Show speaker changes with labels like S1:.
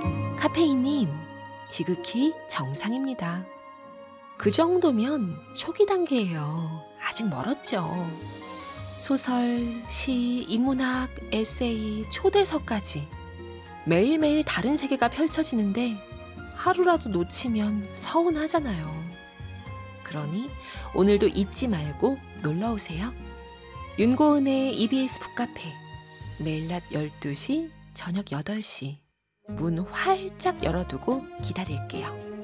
S1: 카페인님, 지극히 정상입니다. 그 정도면 초기 단계예요. 아직 멀었죠. 소설, 시, 인문학, 에세이, 초대서까지 매일매일 다른 세계가 펼쳐지는데 하루라도 놓치면 서운하잖아요. 그러니 오늘도 잊지 말고 놀러오세요. 윤고은의 EBS 북카페, 매일 낮 12시, 저녁 8시 문 활짝 열어두고 기다릴게요.